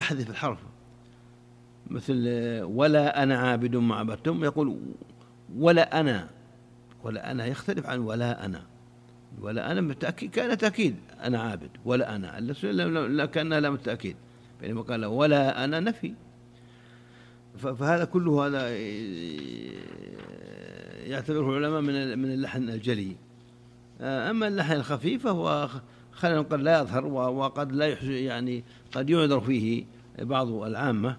يحذف الحرف، مثل ولا أنا عابد ما عبدتم، يقول ولا أنا. ولا أنا يختلف عن ولا أنا. ولا أنا بالتأكيد كان تأكيد أنا عابد، ولا أنا كأنها لام التأكيد، بينما قال ولا أنا نفي. فهذا كله هذا يعتبره العلماء من اللحن الجلي. أما اللحن الخفيف فهو خلينا نقول لا يظهر، وقد لا يعني قد يعذر فيه بعض العامة،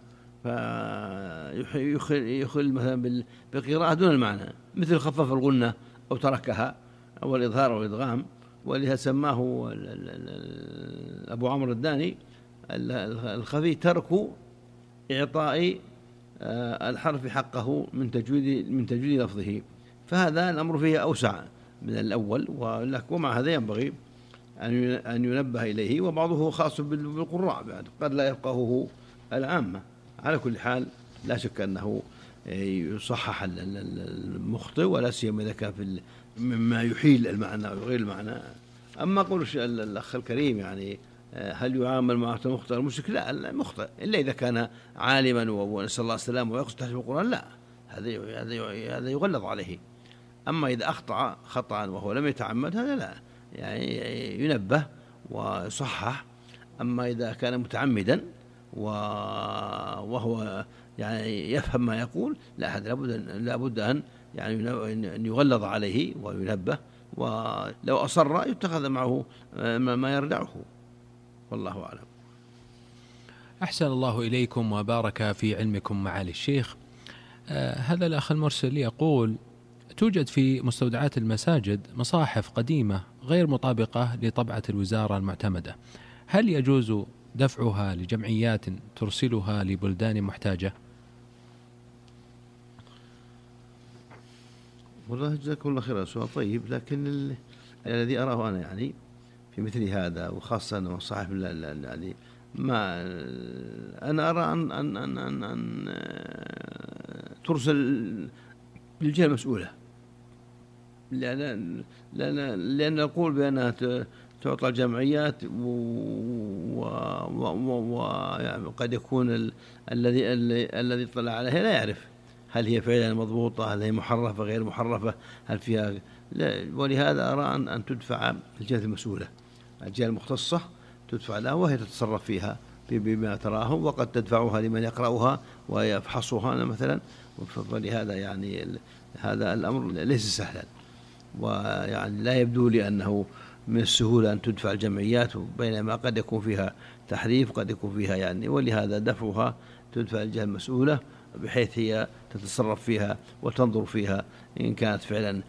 فيخل مثلا بالقراءة دون المعنى، مثل خفف الغنة أو تركها أو الإظهار أو الإدغام. ولهذا سماه أبو عمرو الداني الخفي ترك إعطاء الحرف حقه من تجويد لفظه. فهذا الأمر فيه أوسع من الأول، ومع هذا ينبغي أن ينبه إليه، وبعضه خاص بالقراء بعد قد لا يفقهه العامة. على كل حال لا شك أنه يصحح المخطئ، ولا سيما إذا كان مما يحيل المعنى وغير المعنى. أما قول الأخ الكريم يعني هل يعامل مع المخطئ المشرك؟ لا، المخطئ إلا إذا كان عالما ونسأل الله السلامة ويقصد تحريف القرآن، لا، هذا يغلظ عليه. أما إذا أخطأ خطأ وهو لم يتعمد، هذا لا، يعني ينبه ويصحح. أما إذا كان متعمدا وهو يعني يفهم ما يقول، لا، هذا لابد أن يعني أن يغلظ عليه وينبه، ولو أصر يتخذ معه ما يردعه، والله أعلم. أحسن الله إليكم وبارك في علمكم معالي الشيخ. هذا الأخ المرسل يقول: توجد في مستودعات المساجد مصاحف قديمة غير مطابقة لطبعة الوزارة المعتمدة، هل يجوز دفعها لجمعيات ترسلها لبلدان محتاجة؟ والله جزاكم الله خير، سؤال طيب، لكن الذي أراه أنا يعني في مثل هذا، وخاصة مصاحف يعني ما أنا أرى أن ترسل للجهة المسؤولة، لأن نقول بأنها تعطى الجمعيات، وقد يكون الذي اطلع عليها لا يعرف هل هي فعلا مضبوطة، هل هي محرفة غير محرفة، هل فيها لا. ولهذا أرى أن تدفع الجهة المسؤولة، الجهة المختصة تدفع لها، وهي تتصرف فيها بما تراه، وقد تدفعها لمن يقرأها ويفحصها مثلا. فلهذا يعني هذا الأمر ليس سهلا، ويعني لا يبدو لي أنه من السهولة أن تدفع الجمعيات، بينما قد يكون فيها تحريف، قد يكون فيها يعني، ولهذا دفعها تدفع الجهة المسؤولة، بحيث هي تتصرف فيها وتنظر فيها إن كانت فعلا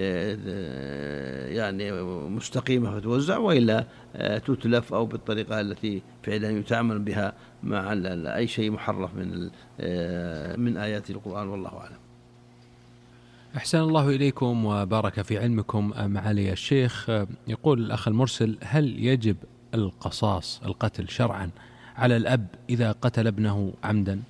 يعني مستقيمة فتوزع، وإلا تتلف، أو بالطريقة التي فعلا يتعامل بها مع أي شيء محرف من آيات القرآن، والله أعلم. أحسن الله إليكم وبارك في علمكم معالي الشيخ. يقول الأخ المرسل: هل يجب القصاص القتل شرعا على الأب إذا قتل ابنه عمدا؟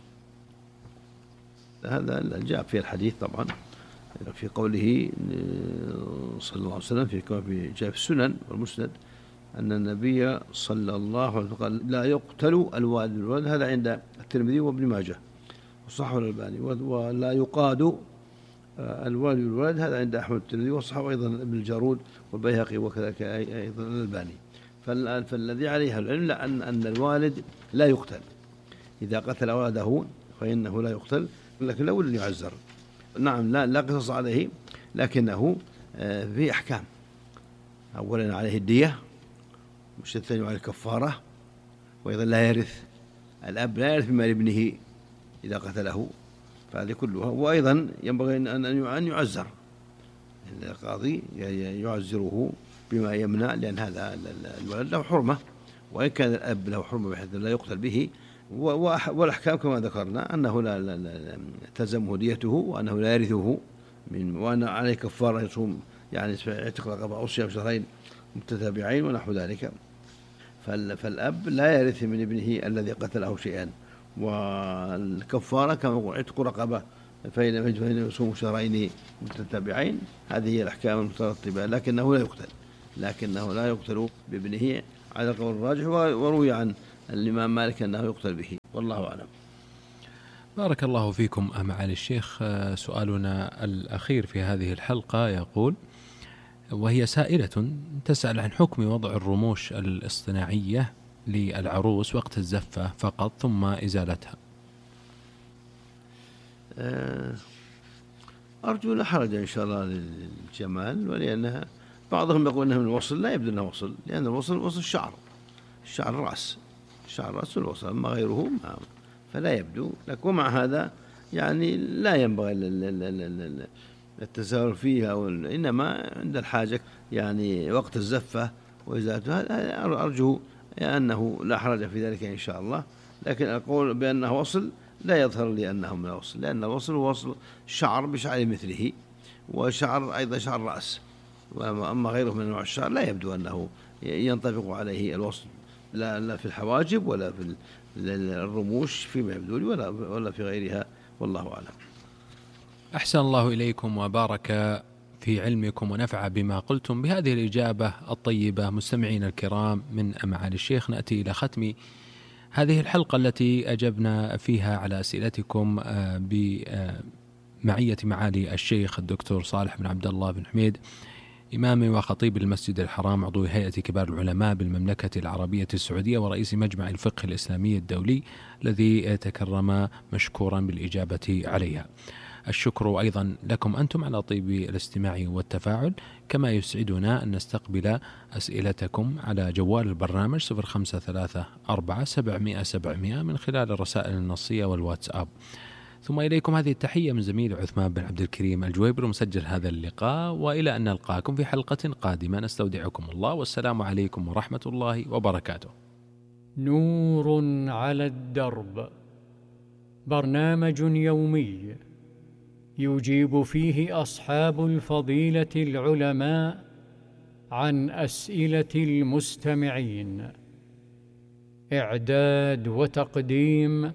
هذا جاء في الحديث طبعا، في قوله صلى الله عليه وسلم في جاء في السنن والمسند أن النبي صلى الله عليه وسلم قال: لا يقتل الوالد بالولد. هذا عند الترمذي وابن ماجه وصححه الألباني. ولا يقاد الوالد بالولد، هذا عند أحمد الترمذي وصححه أيضا ابن الجارود والبيهقي، وكذلك أيضا الألباني. فالذي عليها العلم لا أن الوالد لا يقتل، إذا قتل ولده فإنه لا يقتل، لكن لو أن يعزر. نعم، لا قصص عليه، لكنه في أحكام. أولا عليه الدية، والثاني عليه الكفارة، وأيضا لا يرث الأب، لا يرث بمال ابنه إذا قتله، فهذه كلها. وأيضا ينبغي أن يعزر، القاضي يعزره بما يمنع، لأن هذا الولد له حرمة، وإن كان الأب له حرمة بحيث لا يقتل به. والأحكام كما ذكرنا أنه لا تلزمه ديته، وأنه لا يرثه، وأن عليه كفارة يصوم يعني يعتق رقبة أو صيام شهرين متتابعين ونحو ذلك. فالأب لا يرث من ابنه الذي قتله شيئا، والكفارة كما عتق رقبة فإن يصوم شهرين متتابعين. هذه هي الأحكام المترتبة، لكنه لا يقتل بابنه على القول الراجح. وروي عن الإمام مالك أنه يقتل به. والله أعلم. بارك الله فيكم معالي الشيخ. سؤالنا الأخير في هذه الحلقة يقول، وهي سائلة تسأل عن حكم وضع الرموش الاصطناعية للعروس وقت الزفة فقط ثم إزالتها. أرجو لا حرج إن شاء الله للجمال، ولأنها بعضهم يقول أنها من الوصل، لا يبدو أنها وصل، لأن الوصل وصل شعر الرأس، شعر الرأس والوصل، أما غيره فلا يبدو لك. ومع هذا يعني لا ينبغي التساهل فيها، إنما عند الحاجة يعني وقت الزفة وإزالتها أرجو أنه لا حرج في ذلك إن شاء الله. لكن أقول بأنه وصل لا يظهر لي أنه من الوصل، لأن الوصل هو وصل شعر بشعر مثله، وشعر أيضا شعر رأس. وأما غيره من أنواع الشعر لا يبدو أنه ينطبق عليه الوصل، لا في الحواجب ولا في الرموش فيما يبدو لي ولا في غيرها، والله أعلم. أحسن الله إليكم وبارك في علمكم ونفع بما قلتم. بهذه الإجابة الطيبة مستمعين الكرام من معالي الشيخ نأتي إلى ختم هذه الحلقة التي أجبنا فيها على أسئلتكم بمعية معالي الشيخ الدكتور صالح بن عبد الله بن حميد، إمام وخطيب المسجد الحرام، عضو هيئة كبار العلماء بالمملكة العربية السعودية ورئيس مجمع الفقه الإسلامي الدولي، الذي تكرم مشكورا بالإجابة عليها. الشكر أيضا لكم أنتم على طيب الاستماع والتفاعل، كما يسعدنا أن نستقبل أسئلتكم على جوال البرنامج 0534 من خلال الرسائل النصية والواتساب. ثم إليكم هذه التحية من زميل عثمان بن عبد الكريم الجويبر مسجل هذا اللقاء، وإلى أن نلقاكم في حلقة قادمة نستودعكم الله، والسلام عليكم ورحمة الله وبركاته. نور على الدرب، برنامج يومي يجيب فيه أصحاب الفضيلة العلماء عن أسئلة المستمعين. إعداد وتقديم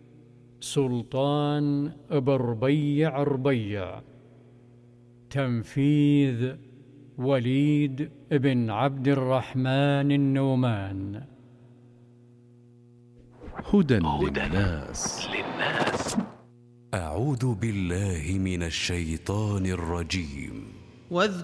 سلطان ربيع. تنفيذ وليد بن عبد الرحمن النومان. هدى للناس. أعوذ بالله من الشيطان الرجيم.